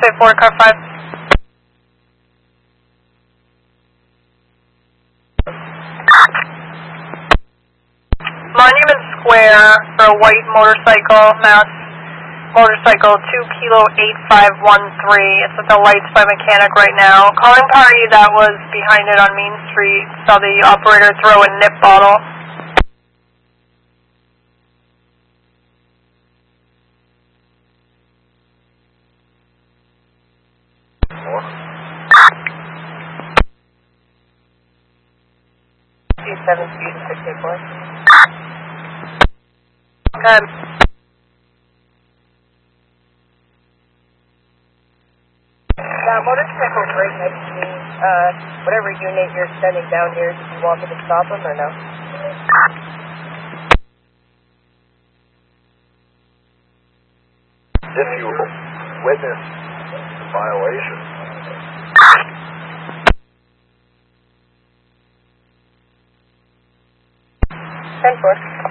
4, car 5. Monument Square for a white motorcycle, Mass. Motorcycle 2 Kilo 8513. It's at the lights by Mechanic right now. Calling party that was behind it on Main Street. Saw the operator throw a nip bottle. G7 Speed 684. Good. Motorcycle's right next to me. Whatever unit you're sending down here, do you want me to stop him or no? If you witness violation. 10-4.